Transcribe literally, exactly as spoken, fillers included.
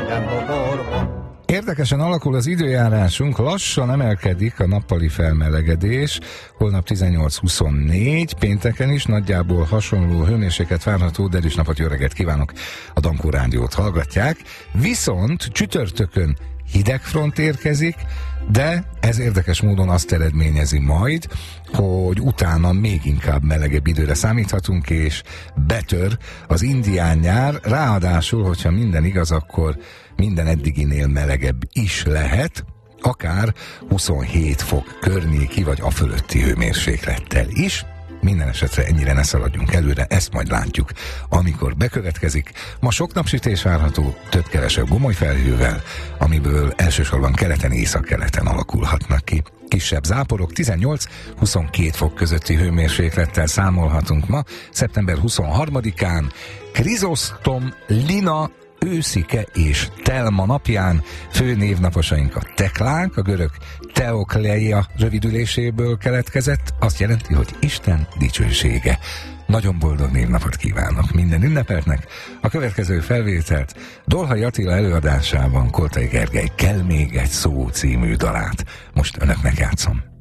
Érdekesen alakul az időjárásunk, lassan emelkedik a nappali felmelegedés, holnap tizennyolc huszonnégy, pénteken is nagyjából hasonló hőmérséklet várható, de erős napot, jó reggelt kívánok, a Dankó Rádiót hallgatják, viszont csütörtökön hidegfront érkezik, de ez érdekes módon azt eredményezi majd, hogy utána még inkább melegebb időre számíthatunk, és betör az indián nyár, ráadásul, hogyha minden igaz, akkor minden eddiginél melegebb is lehet, akár huszonhét fok környéki vagy a fölötti hőmérséklettel is. Minden esetre ennyire ne szaladjunk előre, ezt majd látjuk, amikor bekövetkezik. Ma sok napsütés várható, több-kevesebb gomolyfelhővel, amiből elsősorban keleten, északkeleten alakulhatnak ki. Kisebb záporok, tizennyolc-huszonkét fok közötti hőmérséklettel számolhatunk ma, szeptember huszonharmadikán, Krizosztom, Lina, Őszike és Telma napján. Fő névnaposaink a Teklánk, a görög Teokleia rövidüléséből keletkezett, azt jelenti, hogy Isten dicsősége. Nagyon boldog névnapot kívánok minden ünnepeltnek. A következő felvételt Dolhai Attila előadásában Koltai Gergely Kell még egy szó című dalát most önöknek játszom.